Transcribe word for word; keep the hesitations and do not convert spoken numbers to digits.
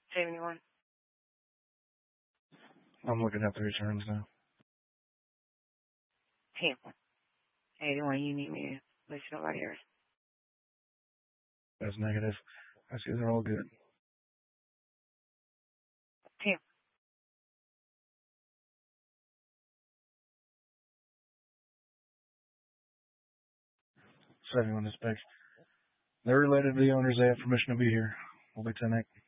seventy-one. I'm looking at the returns now. Tampa. eighty-one, you need me to listen to nobody else. That's negative. I see they're all good. Tampa. seventy-one dispatch. They're related to the owners. They have permission to be here. We'll be ten eight.